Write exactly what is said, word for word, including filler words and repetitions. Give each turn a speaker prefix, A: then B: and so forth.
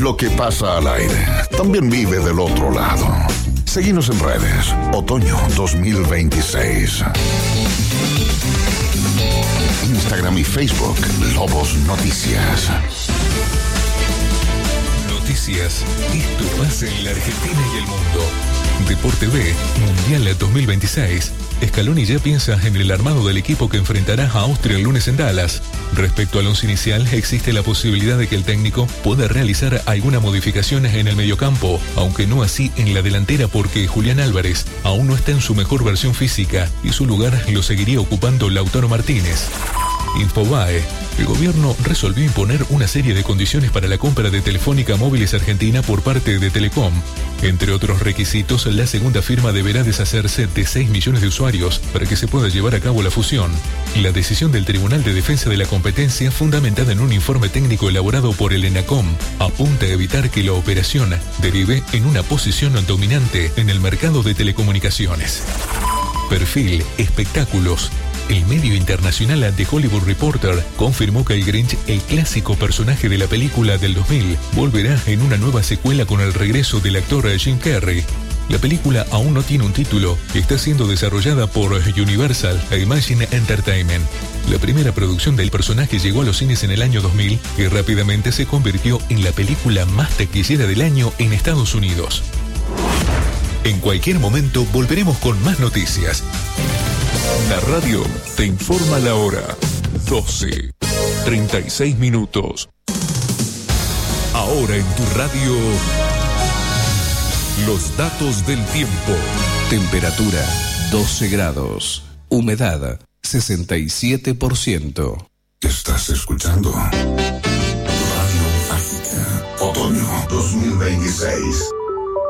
A: lo que pasa al aire también vive del otro lado. Seguinos en redes. Otoño dos mil veintiséis. Instagram y Facebook, Lobos Noticias.
B: Noticias. Esto pasa en la Argentina y el mundo. Deporte B, Mundial dos mil veintiséis. Scaloni ya piensa en el armado del equipo que enfrentará a Austria el lunes en Dallas. Respecto al once inicial, existe la posibilidad de que el técnico pueda realizar alguna modificación en el mediocampo, aunque no así en la delantera porque Julián Álvarez aún no está en su mejor versión física y su lugar lo seguiría ocupando Lautaro Martínez. Infobae. El gobierno resolvió imponer una serie de condiciones para la compra de Telefónica Móviles Argentina por parte de Telecom. Entre otros requisitos, la segunda firma deberá deshacerse de seis millones de usuarios para que se pueda llevar a cabo la fusión. La decisión del Tribunal de Defensa de la Competencia, fundamentada en un informe técnico elaborado por el ENACOM, apunta a evitar que la operación derive en una posición dominante en el mercado de telecomunicaciones. Perfil, espectáculos. El medio internacional The Hollywood Reporter confirmó que el Grinch, el clásico personaje de la película del dos mil, volverá en una nueva secuela con el regreso del actor Jim Carrey. La película aún no tiene un título y está siendo desarrollada por Universal e Imagine Entertainment. La primera producción del personaje llegó a los cines en el año dos mil y rápidamente se convirtió en la película más taquillera del año en Estados Unidos. En cualquier momento volveremos con más noticias. La radio te informa la hora. doce, treinta y seis minutos. Ahora en tu radio, los datos del tiempo. Temperatura doce grados. Humedad sesenta y siete por ciento.
A: Estás escuchando Radio Mágica. Otoño dos mil veintiséis.